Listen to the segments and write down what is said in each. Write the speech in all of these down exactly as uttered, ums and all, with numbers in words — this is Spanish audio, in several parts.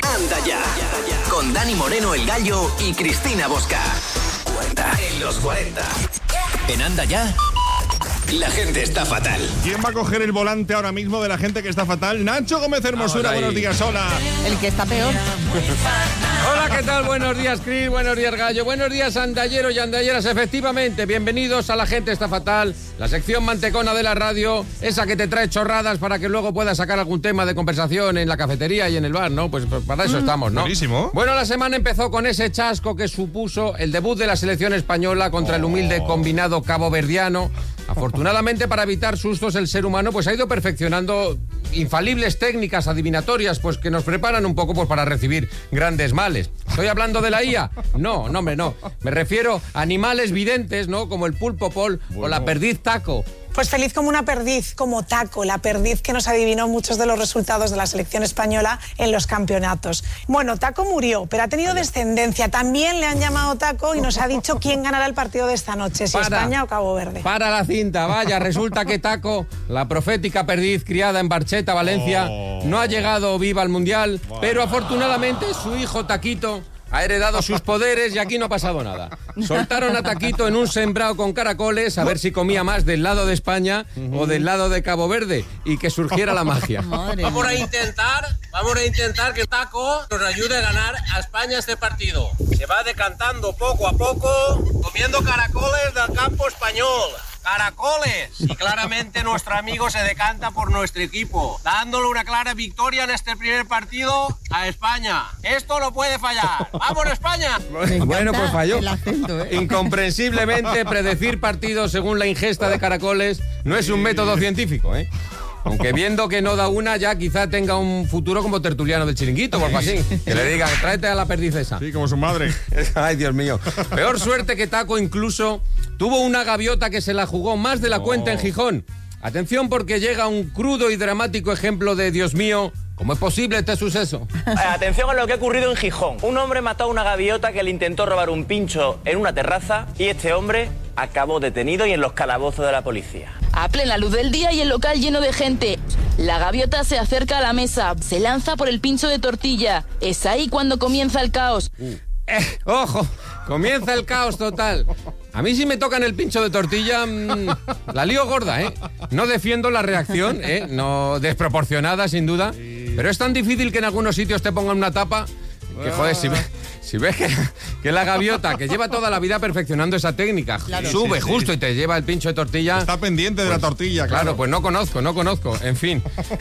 Anda Ya, con Dani Moreno el Gallo y Cristina Bosca. cuarenta en los cuarenta. En Anda Ya, la gente está fatal. ¿Quién va a coger el volante ahora mismo de la gente que está fatal? Nacho Gómez Hermosura, buenos días, hola. El que está peor. Hola, ¿qué tal? Buenos días, Cris, buenos días, Gallo, buenos días, andalleros y andalleras. Efectivamente, bienvenidos a La Gente Está Fatal, la sección mantecona de la radio, esa que te trae chorradas para que luego puedas sacar algún tema de conversación en la cafetería y en el bar, ¿no? Pues, pues para eso mm, estamos, ¿no? Buenísimo. Bueno, la semana empezó con ese chasco que supuso el debut de la selección española contra oh. el humilde combinado caboverdiano. Afortunadamente, para evitar sustos, el ser humano pues ha ido perfeccionando infalibles técnicas adivinatorias pues que nos preparan un poco pues para recibir grandes males. ¿Estoy hablando de la I A? No, no, hombre, no. Me refiero a animales videntes, ¿no? Como el pulpo Pol bueno. o la perdiz Taco. Pues feliz como una perdiz, como Taco, la perdiz que nos adivinó muchos de los resultados de la selección española en los campeonatos. Bueno, Taco murió, pero ha tenido descendencia. También le han llamado Taco y nos ha dicho quién ganará el partido de esta noche, si para, España o Cabo Verde. Para la cinta, vaya, resulta que Taco, la profética perdiz criada en Barcheta, Valencia, oh. no ha llegado viva al Mundial, wow. pero afortunadamente su hijo Taquito ha heredado sus poderes y aquí no ha pasado nada. Soltaron a Taquito en un sembrado con caracoles a ver si comía más del lado de España uh-huh. o del lado de Cabo Verde y que surgiera la magia. Madre vamos a intentar, vamos a intentar que Taco nos ayude a ganar a España este partido. Se va decantando poco a poco, comiendo caracoles del campo español. ¡Caracoles! Y claramente nuestro amigo se decanta por nuestro equipo, dándole una clara victoria en este primer partido a España. Esto no puede fallar. ¡Vamos, España! Bueno, pues falló. El acento, ¿eh? Incomprensiblemente, predecir partidos según la ingesta de caracoles no es un método científico, ¿eh? Aunque viendo que no da una, ya quizá tenga un futuro como tertuliano del Chiringuito o algo así. Que le diga, tráete a la perdiz esa. Sí, como su madre. Ay, Dios mío. Peor suerte que Taco incluso tuvo una gaviota que se la jugó más de la cuenta oh. en Gijón. Atención porque llega un crudo y dramático ejemplo de, Dios mío, ¿cómo es posible este suceso? Eh, atención a lo que ha ocurrido en Gijón. Un hombre mató a una gaviota que le intentó robar un pincho en una terraza y este hombre acabó detenido y en los calabozos de la policía. A plena luz del día y el local lleno de gente. La gaviota se acerca a la mesa, se lanza por el pincho de tortilla. Es ahí cuando comienza el caos. Uh. Eh, ¡Ojo! Comienza el caos total. A mí si me tocan el pincho de tortilla, mmm, la lío gorda, ¿eh? No defiendo la reacción, ¿eh? No desproporcionada, sin duda. Pero es tan difícil que en algunos sitios te pongan una tapa que, joder, si, ve, si ves que, que la gaviota, que lleva toda la vida perfeccionando esa técnica, claro. sube sí, sí, justo sí. y te lleva el pincho de tortilla... Está pendiente pues, de la tortilla, claro. Claro, pues no conozco, no conozco. En fin,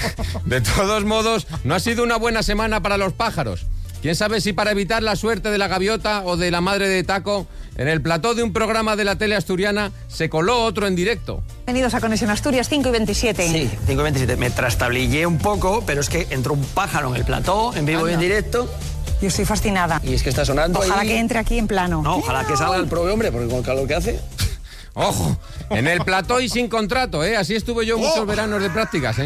de todos modos, no ha sido una buena semana para los pájaros. ¿Quién sabe si para evitar la suerte de la gaviota o de la madre de Taco, en el plató de un programa de la tele asturiana se coló otro en directo? Bienvenidos a Conexión Asturias, cinco y veintisiete. Sí, cinco y veintisiete. Me trastabillé un poco, pero es que entró un pájaro en el plató, en vivo Anda. y en directo. Yo estoy fascinada. Y es que está sonando Ojalá ahí. que entre aquí en plano. No, ojalá que salga el pobre hombre, porque con el calor que hace... ¡Ojo! En el plató y sin contrato, ¿eh? Así estuve yo muchos oh. veranos de prácticas, ¿eh?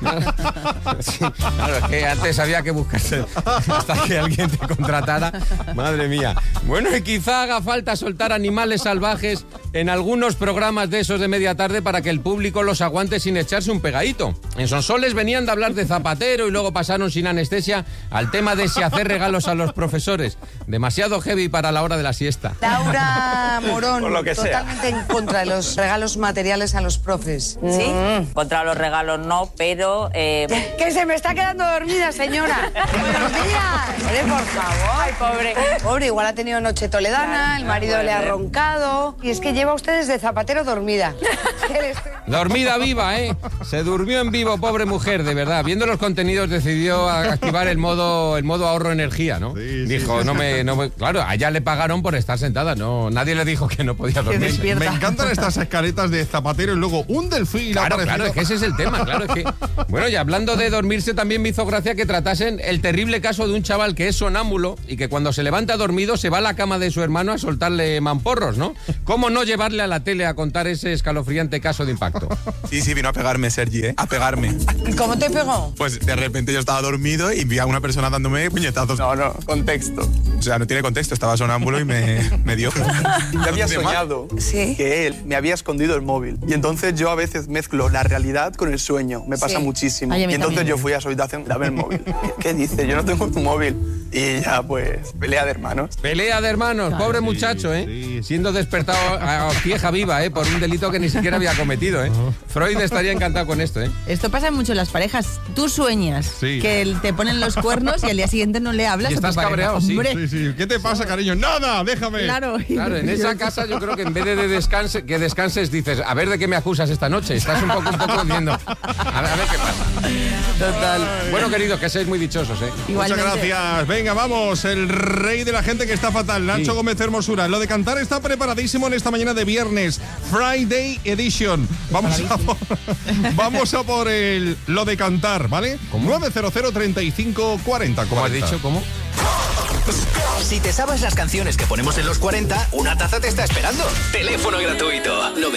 Sí, claro, es que antes había que buscarse hasta que alguien te contratara. Madre mía. Bueno, y quizá haga falta soltar animales salvajes en algunos programas de esos de media tarde para que el público los aguante sin echarse un pegadito. En Sonsoles venían de hablar de Zapatero y luego pasaron sin anestesia al tema de si hacer regalos a los profesores. Demasiado heavy para la hora de la siesta. Laura Morón, lo que totalmente sea. en contra de los regalos materiales a los profes. ¿Sí? Mm, contra los regalos no, pero... Eh... Que se me está quedando dormida, señora. Buenos días. Oye, por favor. Ay, pobre. Pobre, igual ha tenido noche toledana, el marido le ha roncado. Y es que lleva usted desde Zapatero dormida. Dormida viva, ¿eh? Se durmió en vivo, pobre mujer, de verdad. Viendo los contenidos decidió activar el modo el modo ahorro energía, ¿no? Sí, dijo, sí, no, me, no me... Claro, allá le pagaron por estar sentada, no, nadie le dijo que no podía dormir. Me encantan estas escaletas de Zapatero y luego un delfín. Claro, claro, es que ese es el tema, claro, es que... Bueno, y hablando de dormirse, también me hizo gracia que tratasen el terrible caso de un chaval que es sonámbulo y que cuando se levanta dormido se va a la cama de su hermano a soltarle mamporros, ¿no? ¿Cómo no llevarle a la tele a contar ese escalofriante caso de impacto. Sí, sí, vino a pegarme Sergi, ¿eh? A pegarme. ¿Y cómo te pegó? Pues de repente yo estaba dormido y vi a una persona dándome puñetazos. No, no, contexto. O sea, no tiene contexto, estaba sonámbulo y me, me dio. Yo había soñado ¿Sí? que él me había escondido el móvil. Y entonces yo a veces mezclo la realidad con el sueño. Me pasa Sí. muchísimo. Ay, a mí y entonces también. yo fui a su habitación, dame el móvil. ¿Qué dice? Yo no tengo tu móvil. Y ya, pues, pelea de hermanos. Pelea de hermanos, pobre muchacho, ¿eh? Siendo despertado a vieja viva, ¿eh? Por un delito que ni siquiera había cometido, ¿eh? Freud estaría encantado con esto, ¿eh? Esto pasa mucho en las parejas. Tú sueñas Sí. que te ponen los cuernos y al día siguiente no le hablas Y a tu estás pareja. cabreado, sí. Hombre, Sí, sí. ¿Qué te pasa, cariño? Nada, déjame. claro. Claro, en esa casa yo creo que en vez de descanse, que descanses dices, a ver de qué me acusas esta noche. Estás un poco, un poco diciendo, a ver, a ver qué pasa. Total. Bueno, queridos, que seáis muy dichosos, ¿eh? Muchas Igualmente. gracias. Venga, vamos. El rey de la gente que está fatal, Nacho Sí. Gómez Hermosura. Lo de cantar está preparadísimo en esta mañana de viernes. Friday Edition. Vamos a por, vamos a por el lo de cantar, ¿vale? nueve cero cero, treinta y cinco, cuarenta. ¿Cómo has dicho? ¿Cómo? Si te sabes las canciones que ponemos en los cuarenta, una taza te está esperando. Teléfono gratuito